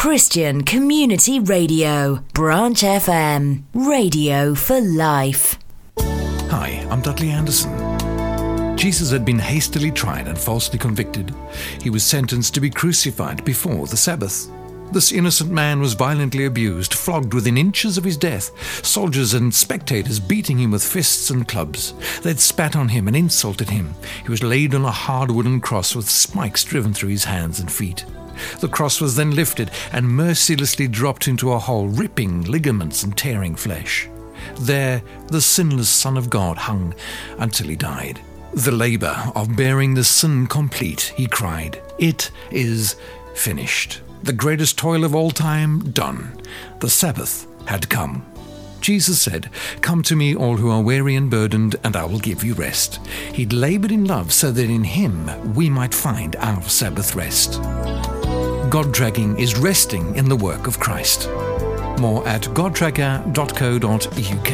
Christian Community Radio, Branch FM, radio for life. Hi, I'm Dudley Anderson. Jesus had been hastily tried and falsely convicted. He was sentenced to be crucified before the Sabbath. This innocent man was violently abused, flogged within inches of his death, soldiers and spectators beating him with fists and clubs. They'd spat on him and insulted him. He was laid on a hard wooden cross with spikes driven through his hands and feet. The cross was then lifted and mercilessly dropped into a hole, ripping ligaments and tearing flesh. There, the sinless Son of God hung until he died. The labor of bearing the sin complete, he cried. It is finished. The greatest toil of all time done. The Sabbath had come. Jesus said, "Come to me, all who are weary and burdened, and I will give you rest." He'd labored in love so that in him we might find our Sabbath rest. God Dragging is resting in the work of Christ. More at godtracker.co.uk.